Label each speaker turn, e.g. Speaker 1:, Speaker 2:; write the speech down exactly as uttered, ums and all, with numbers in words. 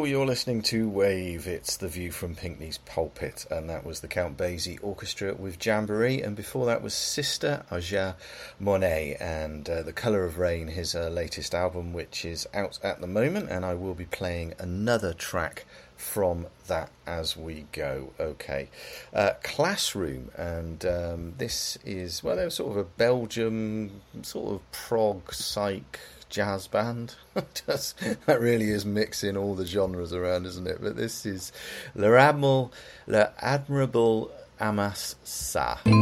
Speaker 1: Hello, you're listening to Wave. It's The View from Pinkney's Pulpit, and that was the Count Basie Orchestra with Jamboree, and before that was Sister Aja Monet and uh, The Colour of Rain, his uh, latest album, which is out at the moment, and I will be playing another track from that as we go. Okay, uh, Classroom, and um, this is, well, they're sort of a Belgium sort of prog psych jazz band. Just, that really is mixing all the genres around, isn't it? But this is Le Admirable, Le Admirable Amas Sa.